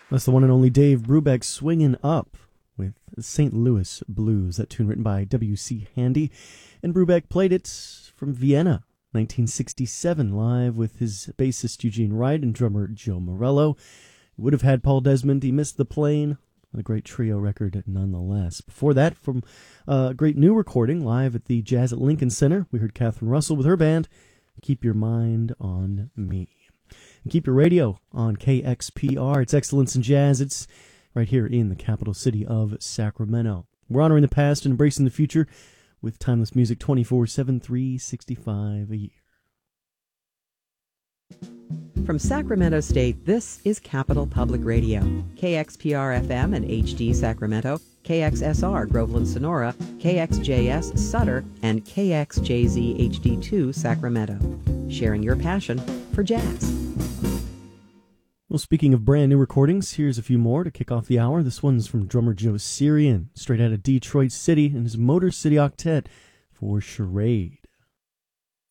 That's the one and only Dave Brubeck swinging up with St. Louis Blues, that tune written by W.C. Handy. And Brubeck played it from Vienna, 1967, live with his bassist Eugene Wright and drummer Joe Morello. He would have had Paul Desmond. He missed the plane. A great trio record nonetheless. Before that, from a great new recording live at the Jazz at Lincoln Center, we heard Catherine Russell with her band, Keep Your Mind on Me. And keep your radio on KXPR. It's Excellence in Jazz. It's right here in the capital city of Sacramento. We're honoring the past and embracing the future with timeless music 24/7, 365 a year. From Sacramento State, this is Capital Public Radio. KXPR-FM and HD Sacramento, KXSR Groveland Sonora, KXJS Sutter, and KXJZ HD2 Sacramento. Sharing your passion for jazz. Well, speaking of brand new recordings, here's a few more to kick off the hour. This one's from drummer Joe Sirian, straight out of Detroit City, and his Motor City Octet for Charade.